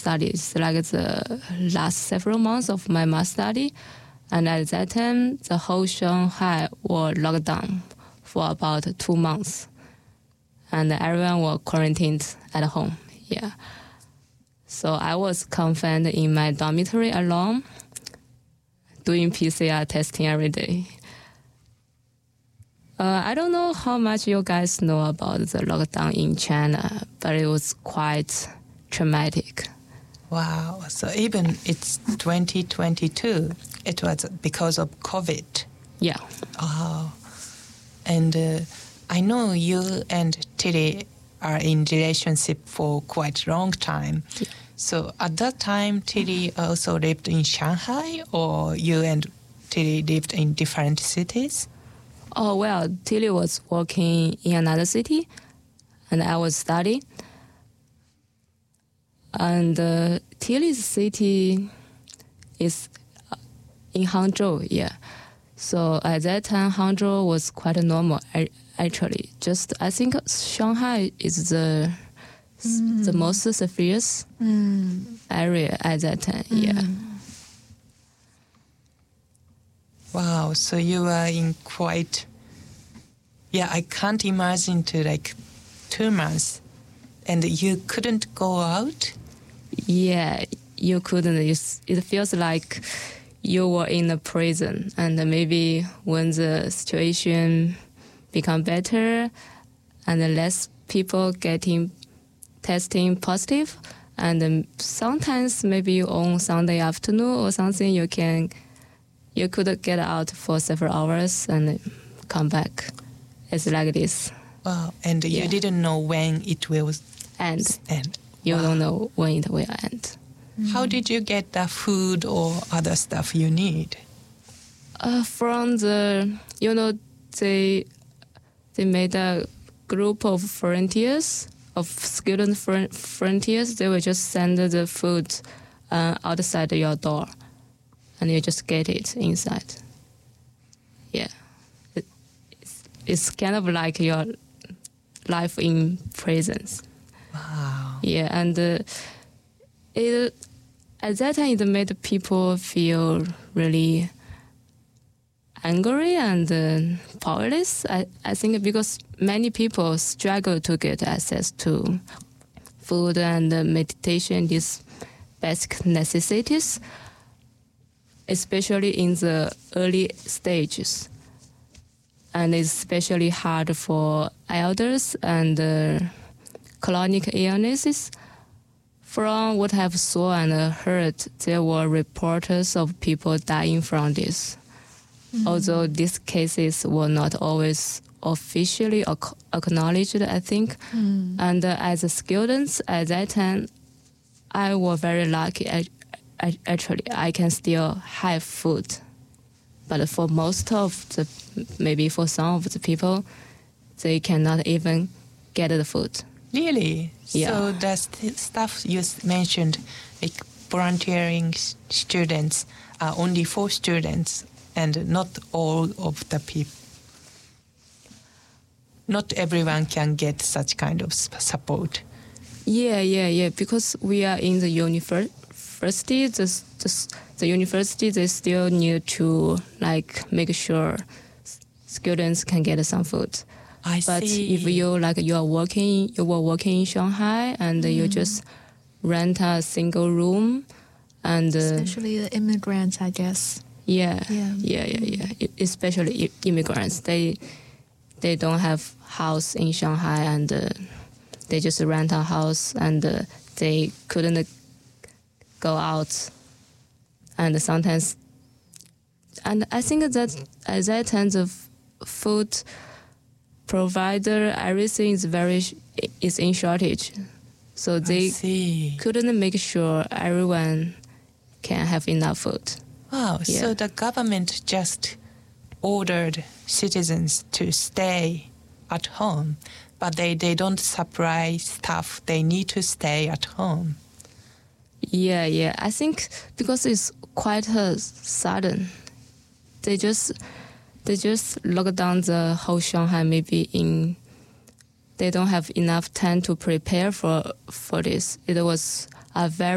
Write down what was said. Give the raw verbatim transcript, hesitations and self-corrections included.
studies, like the last several months of my master study. And at that time, the whole Shanghai was locked down for about two months. And everyone was quarantined at home, yeah. So I was confined in my dormitory alone, doing P C R testing every day. Uh, I don't know how much you guys know about the lockdown in China, but it was quite traumatic. Wow. So even it's twenty twenty-two, it was because of COVID. Yeah. Oh. And uh, I know you and Tilly are in relationship for quite a long time. Yeah. So at that time, Tilly also lived in Shanghai, or you and Tilly lived in different cities? Oh, well, Tilly was working in another city, and I was studying. And uh, Tilly's city is in Hangzhou, yeah. So at that time, Hangzhou was quite normal, actually. Just, I think Shanghai is the mm. the most serious mm. area at that time, mm. yeah. Wow, so you were in quite, yeah, I can't imagine to like two months, and you couldn't go out? Yeah, you couldn't. It's, it feels like you were in a prison, and maybe when the situation become better and less people getting testing positive, and sometimes maybe on Sunday afternoon or something, you can you could get out for several hours and come back. It's like this. Wow, and you yeah. didn't know when it will end. end. You wow. don't know when it will end. How did you get the food or other stuff you need? Uh, from the, you know, they they made a group of volunteers, of student volunteers. They will just send the food uh, outside your door, and you just get it inside. Yeah, it, it's, it's kind of like your life in prisons. Wow. Yeah, and uh, it at that time it made people feel really angry and uh, powerless. I, I think because many people struggle to get access to food and uh, meditation, these basic necessities, especially in the early stages. And it's especially hard for elders and uh, chronic illnesses. From what I've saw and heard, there were reports of people dying from this. Mm-hmm. Although these cases were not always officially ac- acknowledged, I think. Mm. And uh, as a student at that time, I was very lucky. I, I, actually, I can still have food. But for most of the, maybe for some of the people, they cannot even get the food. Really? Yeah. So the st- stuff you mentioned, like volunteering students, are only for students and not all of the people. Not everyone can get such kind of support. Yeah, yeah, yeah. Because we are in the university, the, the, the university, they still need to like make sure students can get some food. I but see. if you like you are working, you were working in Shanghai, and mm. you just rent a single room, and uh, especially the immigrants, I guess. Yeah, yeah, yeah, yeah, yeah. Especially immigrants, they they don't have house in Shanghai, and uh, they just rent a house, and uh, they couldn't go out, and sometimes, and I think that at that time the food provider, everything is very is in shortage, so they couldn't make sure everyone can have enough food. Wow! Yeah. So the government just ordered citizens to stay at home, but they, they don't supply stuff. They need to stay at home. Yeah, yeah. I think because it's quite uh, sudden, they just. They just lock down the whole Shanghai. Maybe in they don't have enough time to prepare for for this. It was a very